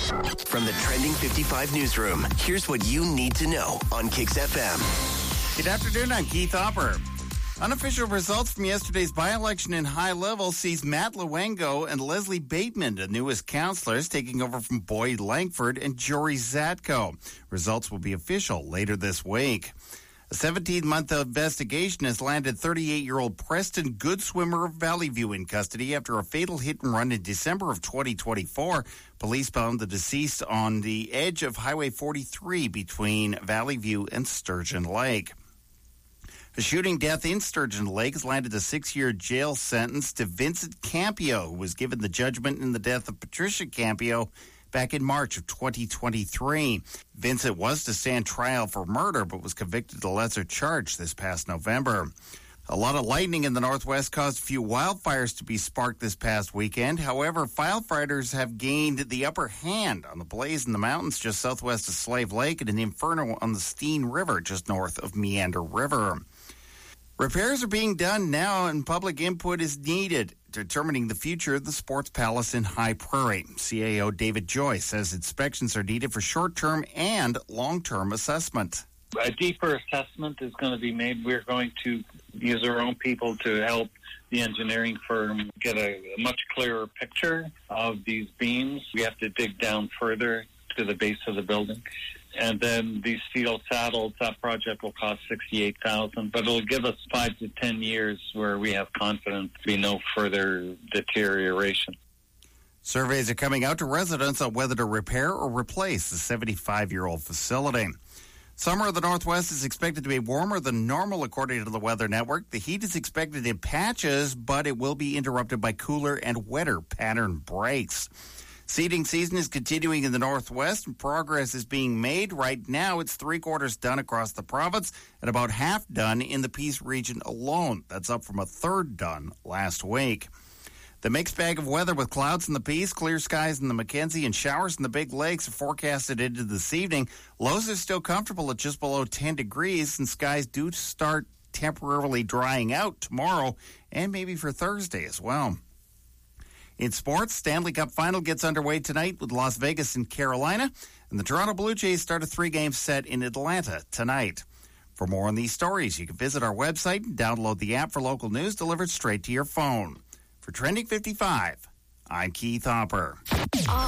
From the Trending 55 newsroom, here's what you need to know on Kix FM. Good afternoon, I'm Keith Hopper. Unofficial results from yesterday's by-election in High Level sees Matt Luengo and Leslie Bateman, the newest councillors, taking over from Boyd Langford and Jory Zatko. Results will be official later this week. A 17-month investigation has landed 38-year-old Preston Goodswimmer of Valley View in custody after a fatal hit-and-run in December of 2024. Police found the deceased on the edge of Highway 43 between Valley View and Sturgeon Lake. A shooting death in Sturgeon Lake has landed a 6-year jail sentence to Vincent Campio, who was given the judgment in the death of Patricia Campio back in March of 2023. Vincent was to stand trial for murder, but was convicted of a lesser charge this past November. A lot of lightning in the Northwest caused a few wildfires to be sparked this past weekend. However, firefighters have gained the upper hand on the blaze in the mountains just southwest of Slave Lake and an inferno on the Steen River just north of Meander River. Repairs are being done now and public input is needed, determining the future of the Sports Palace in High Prairie. CAO David Joyce says inspections are needed for short-term and long-term assessment. A deeper assessment is going to be made. We're going to use our own people to help the engineering firm get a much clearer picture of these beams. We have to dig down further to the base of the building. And then these steel saddles, that project will cost $68,000, but it'll give us 5 to 10 years where we have confidence to be no further deterioration. Surveys are coming out to residents on whether to repair or replace the 75-year-old facility. Summer of the Northwest is expected to be warmer than normal, according to the Weather Network. The heat is expected in patches, but it will be interrupted by cooler and wetter pattern breaks. Seeding season is continuing in the Northwest, and progress is being made. Right now, it's 3/4 done across the province and about half done in the Peace region alone. That's up from a third done last week. The mixed bag of weather with clouds in the Peace, clear skies in the Mackenzie, and showers in the Big Lakes are forecasted into this evening. Lows are still comfortable at just below 10 degrees, and skies do start temporarily drying out tomorrow and maybe for Thursday as well. In sports, Stanley Cup Final gets underway tonight with Las Vegas and Carolina, and the Toronto Blue Jays start a 3-game set in Atlanta tonight. For more on these stories, you can visit our website and download the app for local news delivered straight to your phone. For Trending 55, I'm Keith Hopper.